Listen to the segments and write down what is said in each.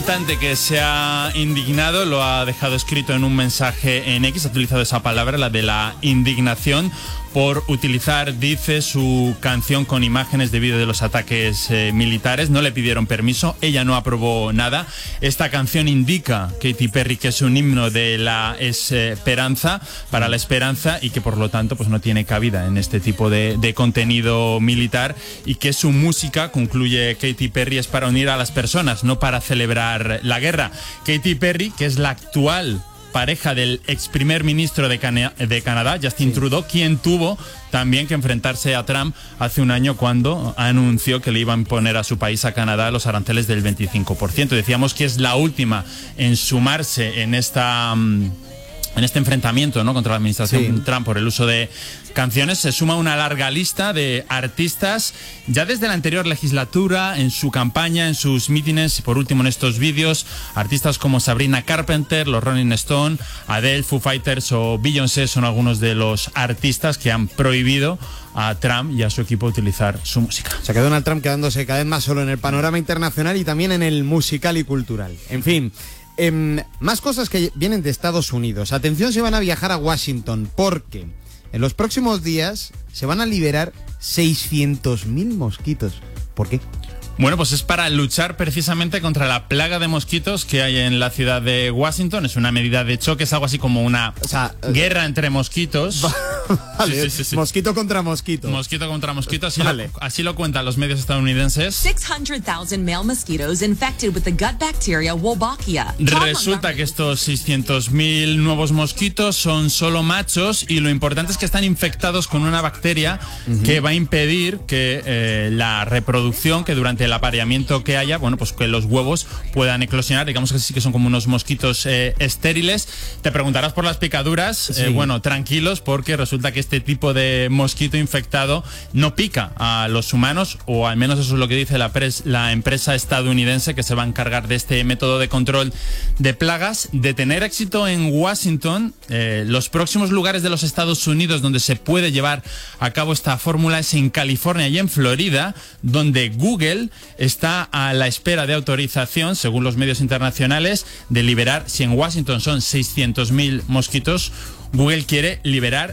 manifestante que se ha indignado lo ha dejado escrito en un mensaje en X, ha utilizado esa palabra, la de la indignación, por utilizar, dice, su canción con imágenes de vídeo de los ataques militares. No le pidieron permiso, ella no aprobó nada. Esta canción indica, Katy Perry, que es un himno de la esperanza, para la esperanza, y que por lo tanto pues no tiene cabida en este tipo de contenido militar, y que su música, concluye Katy Perry, es para unir a las personas, no para celebrar la guerra. Katy Perry, que es la actual pareja del ex primer ministro de Canadá, Justin Trudeau, quien tuvo también que enfrentarse a Trump hace un año cuando anunció que le iba a imponer a su país, a Canadá, los aranceles del 25%. Decíamos que es la última en sumarse en este enfrentamiento, ¿no?, contra la administración Trump por el uso de canciones. Se suma una larga lista de artistas ya desde la anterior legislatura, en su campaña, en sus mítines y por último en estos vídeos. Artistas como Sabrina Carpenter, los Rolling Stones, Adele, Foo Fighters o Beyoncé son algunos de los artistas que han prohibido a Trump y a su equipo utilizar su música. Se quedó Donald Trump quedándose cada vez más solo en el panorama internacional y también en el musical y cultural. En fin, más cosas que vienen de Estados Unidos. Atención, se van a viajar a Washington porque en los próximos días se van a liberar 600.000 mosquitos. ¿Por qué? Bueno, pues es para luchar precisamente contra la plaga de mosquitos que hay en la ciudad de Washington. Es una medida de choque, es algo así como una guerra entre mosquitos. Vale, sí. Mosquito contra mosquito. Mosquito contra mosquito, así lo cuentan los medios estadounidenses. 600,000 male mosquitoes infected with the gut bacteria Wolbachia. Resulta que estos 600.000 nuevos mosquitos son solo machos y lo importante es que están infectados con una bacteria que va a impedir que la reproducción, que durante el apareamiento que haya, bueno, pues que los huevos puedan eclosionar. Digamos que sí que son como unos mosquitos estériles. Te preguntarás por las picaduras. Bueno, tranquilos, porque resulta que este tipo de mosquito infectado no pica a los humanos, o al menos eso es lo que dice la empresa estadounidense que se va a encargar de este método de control de plagas. De tener éxito en Washington, los próximos lugares de los Estados Unidos donde se puede llevar a cabo esta fórmula es en California y en Florida, donde Google está a la espera de autorización, según los medios internacionales, de liberar, si en Washington son 600.000 mosquitos, Google quiere liberar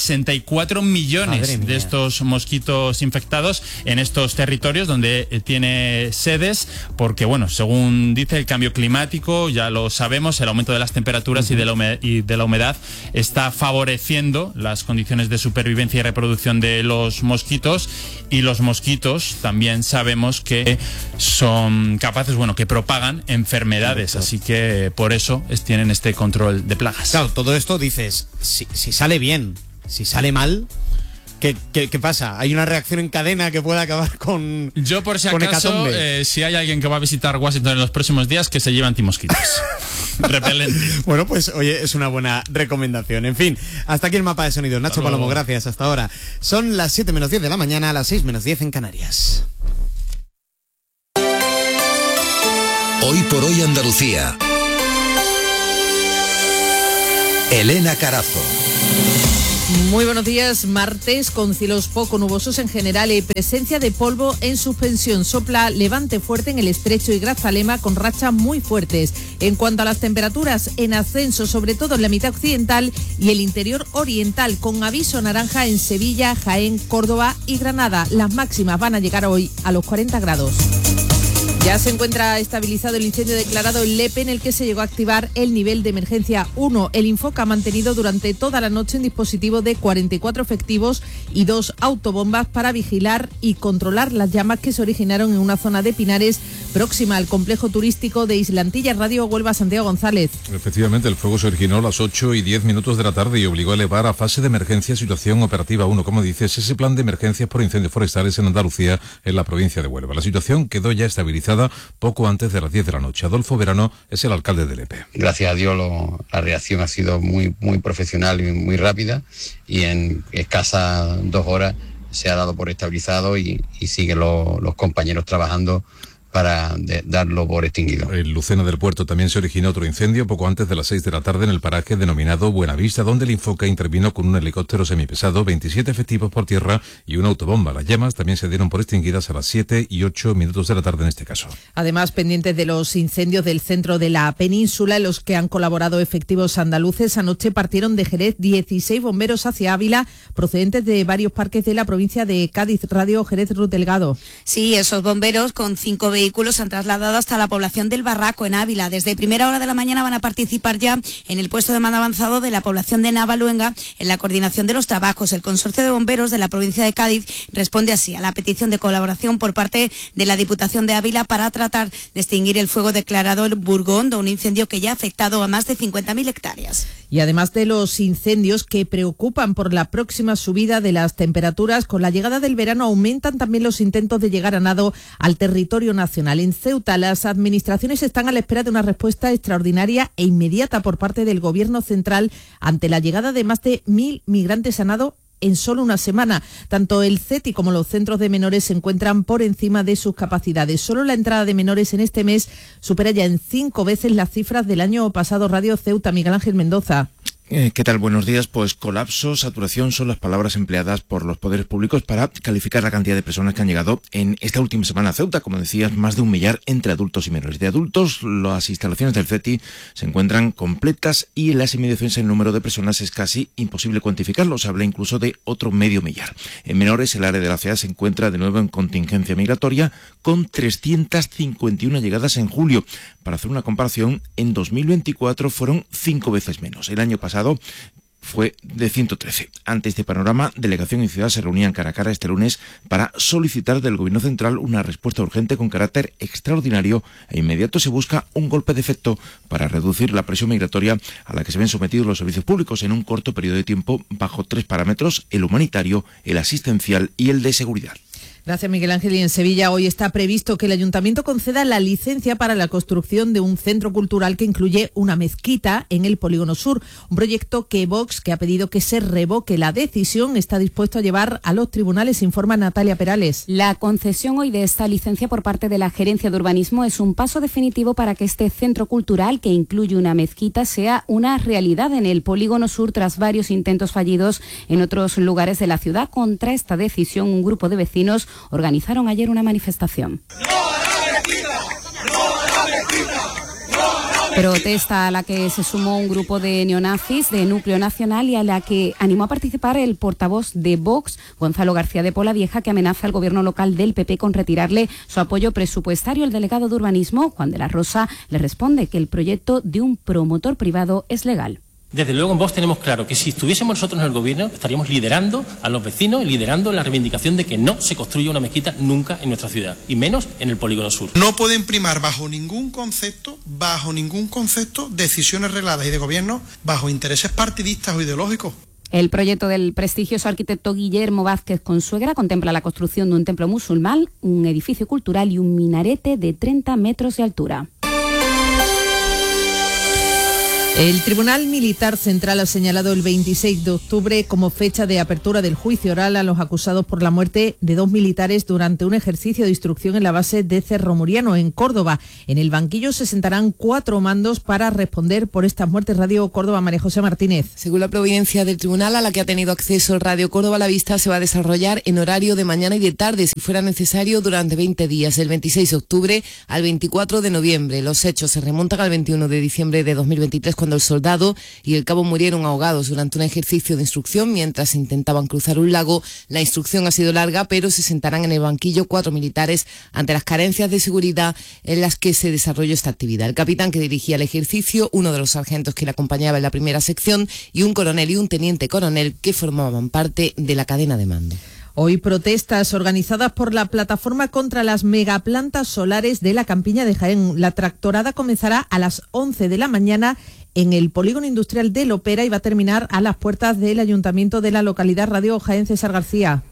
64 millones de estos mosquitos infectados en estos territorios donde tiene sedes, porque, bueno, según dice, el cambio climático, ya lo sabemos, el aumento de las temperaturas y de la humedad está favoreciendo las condiciones de supervivencia y reproducción de los mosquitos, y los mosquitos también sabemos que son capaces, bueno, que propagan enfermedades, así que por eso tienen este control de plagas. Claro, todo esto dices, si sale bien, si sale mal, ¿qué pasa? ¿Hay una reacción en cadena que pueda acabar con Yo, por si acaso, si hay alguien que va a visitar Washington en los próximos días, que se lleve antimosquitos. Repelente. Bueno, pues oye, es una buena recomendación. En fin, hasta aquí el mapa de sonidos. Nacho Palomo, gracias. Hasta ahora. Son las 7 menos 10 de la mañana, las 6 menos 10 en Canarias. Hoy por hoy Andalucía. Elena Carazo. Muy buenos días. Martes con cielos poco nubosos en general y presencia de polvo en suspensión. Sopla levante fuerte en el Estrecho y Grazalema con rachas muy fuertes. En cuanto a las temperaturas, en ascenso, sobre todo en la mitad occidental y el interior oriental, con aviso naranja en Sevilla, Jaén, Córdoba y Granada. Las máximas van a llegar hoy a los 40 grados. Ya se encuentra estabilizado el incendio declarado en Lepe, en el que se llegó a activar el nivel de emergencia 1. El Infoca ha mantenido durante toda la noche un dispositivo de 44 efectivos y 2 autobombas para vigilar y controlar las llamas que se originaron en una zona de pinares próxima al complejo turístico de Islantilla. Radio Huelva, Santiago González. Efectivamente, el fuego se originó a las 8:10 de la tarde y obligó a elevar a fase de emergencia situación operativa 1, como dices, ese plan de emergencias por incendios forestales en Andalucía, en la provincia de Huelva. La situación quedó ya estabilizada poco antes de las 10 de la noche. Adolfo Verano es el alcalde de Lepe. Gracias a Dios la reacción ha sido muy profesional y muy rápida, y en escasas 2 horas se ha dado por estabilizado y siguen los compañeros trabajando para darlo por extinguido. En Lucena del Puerto también se originó otro incendio poco antes de las 6 de la tarde en el paraje denominado Buenavista, donde el Infoca intervino con un helicóptero semipesado, 27 efectivos por tierra y una autobomba. Las llamas también se dieron por extinguidas a las 7 y 8 minutos de la tarde en este caso. Además, pendientes de los incendios del centro de la península, en los que han colaborado efectivos andaluces, anoche partieron de Jerez 16 bomberos hacia Ávila, procedentes de varios parques de la provincia de Cádiz. Radio Jerez, Ruth Delgado. Sí, esos bomberos con 5 vehículos se han trasladado hasta la población del Barraco, en Ávila. Desde primera hora de la mañana van a participar ya en el puesto de mando avanzado de la población de Navaluenga en la coordinación de los trabajos. El Consorcio de Bomberos de la provincia de Cádiz responde así a la petición de colaboración por parte de la Diputación de Ávila para tratar de extinguir el fuego declarado en Burgondo, un incendio que ya ha afectado a más de 50.000 hectáreas. Y además de los incendios que preocupan por la próxima subida de las temperaturas, con la llegada del verano aumentan también los intentos de llegar a nado al territorio nacional. En Ceuta, las administraciones están a la espera de una respuesta extraordinaria e inmediata por parte del Gobierno central ante la llegada de más de 1.000 migrantes a nado en solo una semana. Tanto el CETI como los centros de menores se encuentran por encima de sus capacidades. Solo la entrada de menores en este mes supera ya en 5 veces las cifras del año pasado. Radio Ceuta, Miguel Ángel Mendoza. ¿Qué tal? Buenos días. Pues colapso, saturación son las palabras empleadas por los poderes públicos para calificar la cantidad de personas que han llegado en esta última semana a Ceuta. Como decías, más de 1 millar entre adultos y menores. De adultos, las instalaciones del CETI se encuentran completas y en las inmediaciones el número de personas es casi imposible cuantificarlo. Se habla incluso de otro medio millar. En menores, el área de la ciudad se encuentra de nuevo en contingencia migratoria con 351 llegadas en julio. Para hacer una comparación, en 2024 fueron 5 veces menos. El año pasado fue de 113. Ante este panorama, delegación y ciudad se reunían cara a cara este lunes para solicitar del Gobierno central una respuesta urgente con carácter extraordinario e inmediato. Se busca un golpe de efecto para reducir la presión migratoria a la que se ven sometidos los servicios públicos en un corto periodo de tiempo bajo 3 parámetros: el humanitario, el asistencial y el de seguridad. Gracias, Miguel Ángel. Y en Sevilla hoy está previsto que el Ayuntamiento conceda la licencia para la construcción de un centro cultural que incluye una mezquita en el Polígono Sur. Un proyecto que Vox, que ha pedido que se revoque la decisión, está dispuesto a llevar a los tribunales, informa Natalia Perales. La concesión hoy de esta licencia por parte de la Gerencia de Urbanismo es un paso definitivo para que este centro cultural, que incluye una mezquita, sea una realidad en el Polígono Sur tras varios intentos fallidos en otros lugares de la ciudad. Contra esta decisión, un grupo de vecinos organizaron ayer una manifestación. Protesta a la que se sumó un grupo de neonazis de núcleo nacional y a la que animó a participar el portavoz de Vox, Gonzalo García de Polavieja, que amenaza al gobierno local del PP con retirarle su apoyo presupuestario. El delegado de Urbanismo, Juan de la Rosa, le responde que el proyecto de un promotor privado es legal. Desde luego en Vox tenemos claro que si estuviésemos nosotros en el gobierno estaríamos liderando a los vecinos y liderando la reivindicación de que no se construya una mezquita nunca en nuestra ciudad, y menos en el Polígono Sur. No pueden primar bajo ningún concepto, decisiones regladas y de gobierno bajo intereses partidistas o ideológicos. El proyecto del prestigioso arquitecto Guillermo Vázquez Consuegra contempla la construcción de un templo musulmán, un edificio cultural y un minarete de 30 metros de altura. El Tribunal Militar Central ha señalado el 26 de octubre como fecha de apertura del juicio oral a los acusados por la muerte de 2 militares durante un ejercicio de instrucción en la base de Cerro Muriano, en Córdoba. En el banquillo se sentarán 4 mandos para responder por estas muertes. Radio Córdoba, María José Martínez. Según la providencia del tribunal, a la que ha tenido acceso Radio Córdoba, la vista se va a desarrollar en horario de mañana y de tarde, si fuera necesario, durante 20 días, del 26 de octubre al 24 de noviembre. Los hechos se remontan al 21 de diciembre de 2023, cuando el soldado y el cabo murieron ahogados durante un ejercicio de instrucción mientras intentaban cruzar un lago. La instrucción ha sido larga, pero se sentarán en el banquillo 4 militares ante las carencias de seguridad en las que se desarrolló esta actividad. El capitán que dirigía el ejercicio, uno de los sargentos que le acompañaba en la primera sección y un coronel y un teniente coronel que formaban parte de la cadena de mando. Hoy protestas organizadas por la plataforma contra las megaplantas solares de la Campiña de Jaén. La tractorada comenzará a las 11 de la mañana en el polígono industrial de Lopera y va a terminar a las puertas del ayuntamiento de la localidad. Radio Jaén, César García.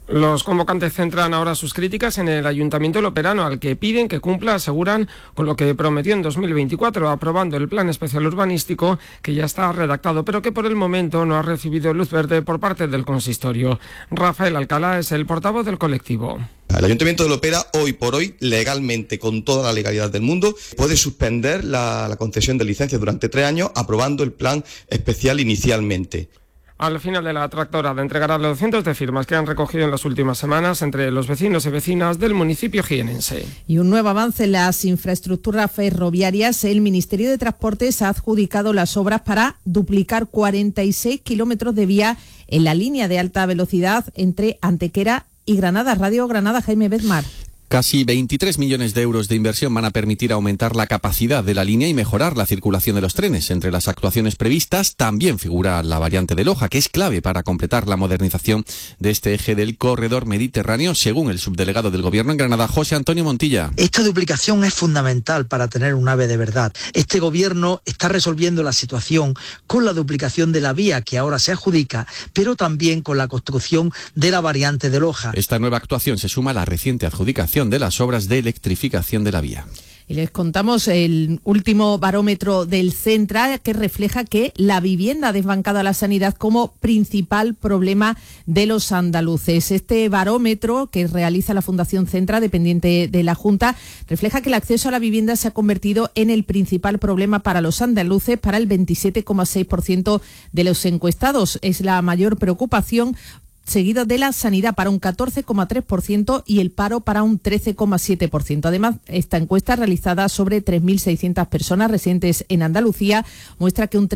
Los convocantes centran ahora sus críticas en el Ayuntamiento loperano, al que piden que cumpla, aseguran, con lo que prometió en 2024, aprobando el Plan Especial Urbanístico, que ya está redactado, pero que por el momento no ha recibido luz verde por parte del consistorio. Rafael Alcalá es el portavoz del colectivo. El Ayuntamiento de Lopera, hoy por hoy, legalmente, con toda la legalidad del mundo, puede suspender la concesión de licencias durante 3 años, aprobando el plan especial inicialmente. Al final de la tractorada entregará los cientos de firmas que han recogido en las últimas semanas entre los vecinos y vecinas del municipio jienense. Y un nuevo avance en las infraestructuras ferroviarias. El Ministerio de Transportes ha adjudicado las obras para duplicar 46 kilómetros de vía en la línea de alta velocidad entre Antequera y Granada. Radio Granada, Jaime Bedmar. Casi 23 millones de euros de inversión van a permitir aumentar la capacidad de la línea y mejorar la circulación de los trenes. Entre las actuaciones previstas también figura la variante de Loja, que es clave para completar la modernización de este eje del corredor mediterráneo, según el subdelegado del Gobierno en Granada, José Antonio Montilla. Esta duplicación es fundamental para tener un AVE de verdad. Este Gobierno está resolviendo la situación con la duplicación de la vía que ahora se adjudica, pero también con la construcción de la variante de Loja. Esta nueva actuación se suma a la reciente adjudicación de las obras de electrificación de la vía. Y les contamos el último barómetro del Centra, que refleja que la vivienda ha desbancado a la sanidad como principal problema de los andaluces. Este barómetro que realiza la Fundación Centra, dependiente de la Junta, refleja que el acceso a la vivienda se ha convertido en el principal problema para los andaluces, para el 27,6% de los encuestados. Es la mayor preocupación, seguido de la sanidad para un 14,3% y el paro para un 13,7%. Además, esta encuesta realizada sobre 3.600 personas residentes en Andalucía muestra que un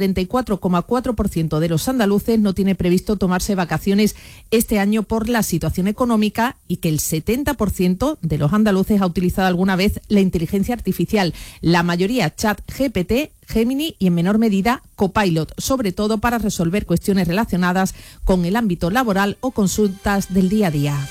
34,4% de los andaluces no tiene previsto tomarse vacaciones este año por la situación económica y que el 70% de los andaluces ha utilizado alguna vez la inteligencia artificial, la mayoría ChatGPT, Gemini y en menor medida Copilot, sobre todo para resolver cuestiones relacionadas con el ámbito laboral o consultas del día a día.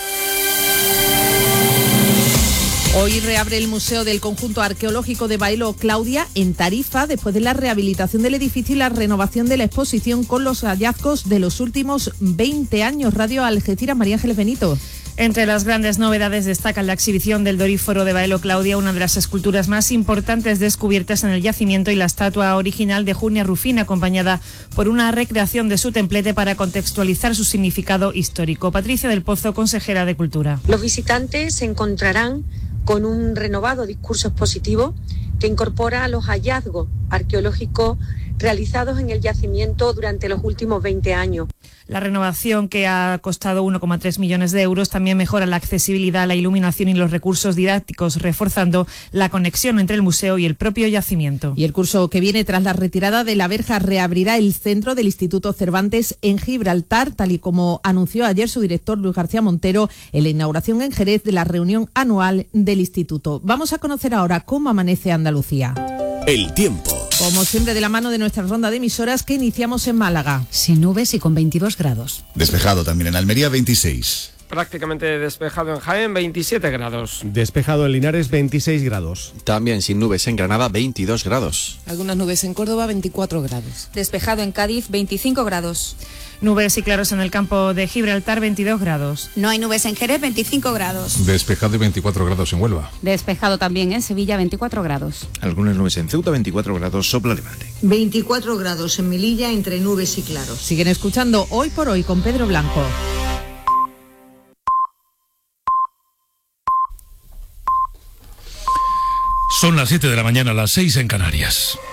Hoy reabre el Museo del Conjunto Arqueológico de Baelo Claudia en Tarifa, después de la rehabilitación del edificio y la renovación de la exposición con los hallazgos de los últimos 20 años. Radio Algeciras, María Ángeles Benito. Entre las grandes novedades destacan la exhibición del Doríforo de Baelo Claudia, una de las esculturas más importantes descubiertas en el yacimiento, y la estatua original de Junia Rufín, acompañada por una recreación de su templete para contextualizar su significado histórico. Patricia del Pozo, consejera de Cultura. Los visitantes se encontrarán con un renovado discurso expositivo que incorpora los hallazgos arqueológicos realizados en el yacimiento durante los últimos 20 años. La renovación, que ha costado 1,3 millones de euros, también mejora la accesibilidad, la iluminación y los recursos didácticos, reforzando la conexión entre el museo y el propio yacimiento. Y el curso que viene tras la retirada de la verja reabrirá el centro del Instituto Cervantes en Gibraltar, tal y como anunció ayer su director Luis García Montero en la inauguración en Jerez de la reunión anual del instituto. Vamos a conocer ahora cómo amanece Andalucía. El tiempo. Como siempre, de la mano de nuestra ronda de emisoras, que iniciamos en Málaga. Sin nubes y con 22 grados. Despejado también en Almería, 26. Prácticamente despejado en Jaén, 27 grados. Despejado en Linares, 26 grados. También sin nubes en Granada, 22 grados. Algunas nubes en Córdoba, 24 grados. Despejado en Cádiz, 25 grados. Nubes y claros en el campo de Gibraltar, 22 grados. No hay nubes en Jerez, 25 grados. Despejado y 24 grados en Huelva. Despejado también en Sevilla, 24 grados. Algunas nubes en Ceuta, 24 grados, sopla levante. 24 grados en Melilla, entre nubes y claros. Siguen escuchando Hoy por Hoy con Pedro Blanco. Son las 7 de la mañana, las 6 en Canarias.